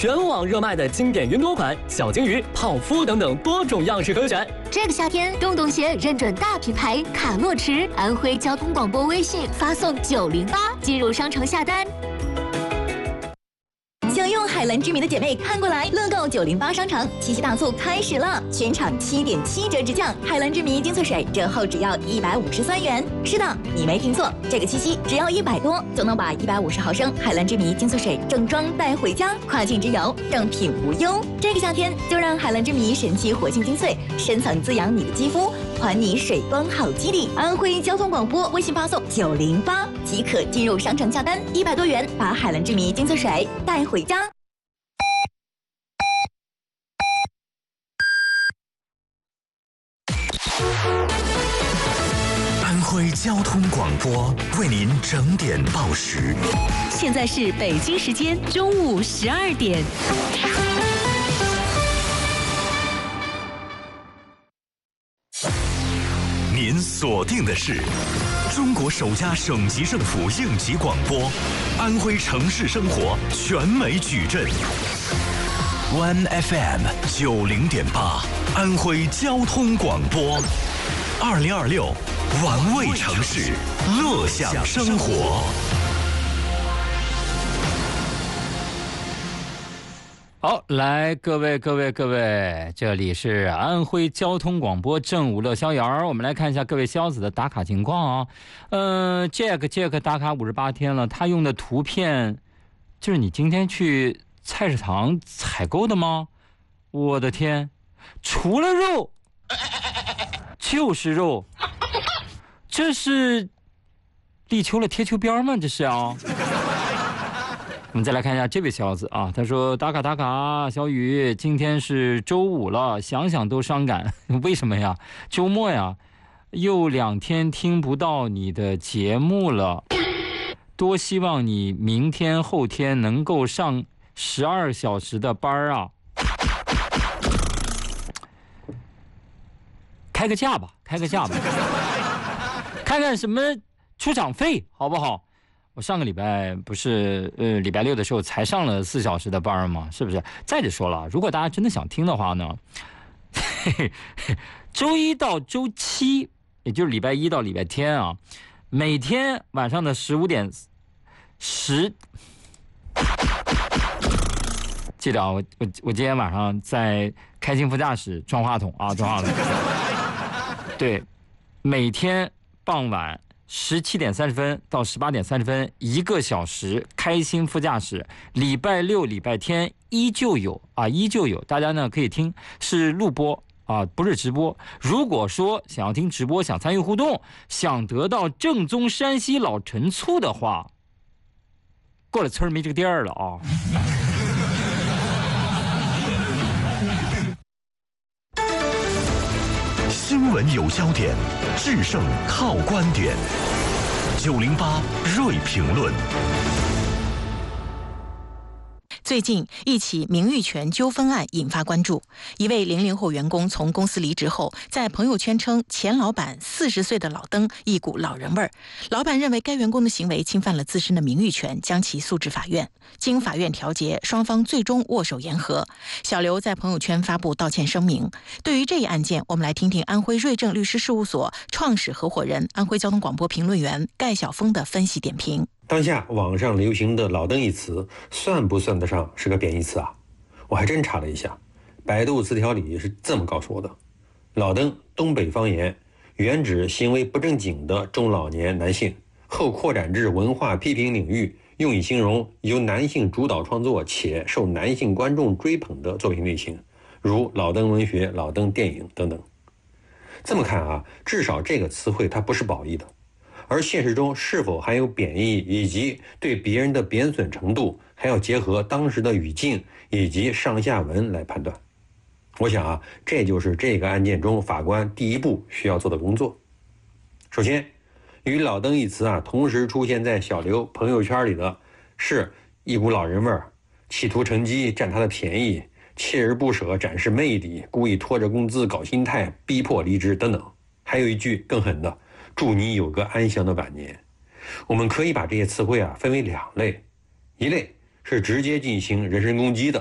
全网热卖的经典云朵款、小金鱼、泡芙等等多种样式可选。 这个夏天，洞洞鞋认准大品牌卡洛驰，安徽交通广播微信发送908进入商城下单。 享用海蓝之谜的姐妹看过来，乐购908商场七夕大促开始了，全场7.7折直降，海蓝之谜精粹水折后只要153元。是的，你没听错，这个七夕只要100多就能把150毫升海蓝之谜精粹水正装带回家，跨境之游正品无忧。这个夏天就让海蓝之谜神奇活性精粹深层滋养你的肌肤，还你水光好肌理。安徽交通广播微信发送908即可进入商城下单，100多元把海蓝之谜精粹水带回家。 安徽交通广播为您整点报时。 现在是北京时间中午12点。 您锁定的是中国首家省级政府应急广播，安徽城市生活全美矩阵。One FM 90.8，安徽交通广播，2026玩味城市，乐享生活。 好，来各位，这里是安徽交通广播正午乐逍遥，我们来看一下各位逍子的打卡情况啊。Jack 打卡58天了，他用的图片就是你今天去菜市场采购的吗？我的天，除了肉就是肉，这是立秋了贴秋膘吗？这是啊。我们再来看一下这位小子啊，他说打卡，小雨，今天是周五了，想想都伤感。为什么呀？周末呀，又2天听不到你的节目了。多希望你明天后天能够上12小时的班啊！开个价吧，看看什么出场费好不好？我上个礼拜不是礼拜6的时候才上了4小时的班吗？是不是？再者说了，如果大家真的想听的话呢，周一到周七，也就是礼拜1到礼拜天啊，每天晚上的15点10，记得啊，我今天晚上在开心副驾驶装话筒啊，对，每天傍晚17点30分到18点30分1个小时开心副驾驶，礼拜6、礼拜天依旧有，大家呢可以听，是录播啊，不是直播。如果说想要听直播，想参与互动，想得到正宗山西老陈醋的话，过了村没这个店了啊。 新闻有焦点，制胜靠观点。908锐评论。 最近，一起名誉权纠纷案引发关注。一位00后员工从公司离职后，在朋友圈称前老板40岁的老登，一股老人味儿。老板认为该员工的行为侵犯了自身的名誉权，将其诉至法院。经法院调解，双方最终握手言和。小刘在朋友圈发布道歉声明。对于这一案件，我们来听听安徽瑞正律师事务所创始合伙人、安徽交通广播评论员盖晓峰的分析点评。 当下网上流行的老登一词算不算得上是个贬义词啊？我还真查了一下，百度词条里是这么告诉我的：老登，东北方言，原指行为不正经的中老年男性，后扩展至文化批评领域，用以形容由男性主导创作且受男性观众追捧的作品类型，如老登文学、老登电影等等。这么看啊，至少这个词汇它不是褒义的。而现实中是否含有贬义以及对别人的贬损程度，还要结合当时的语境以及上下文来判断。我想啊，这就是这个案件中法官第一步需要做的工作。首先，与老登一词啊同时出现在小刘朋友圈里的是一股老人味儿，企图乘机占他的便宜，锲而不舍展示魅力，故意拖着工资搞心态，逼迫离职等等。还有一句更狠的，祝你有个安详的晚年。我们可以把这些词汇啊分为2类，一类是直接进行人身攻击的，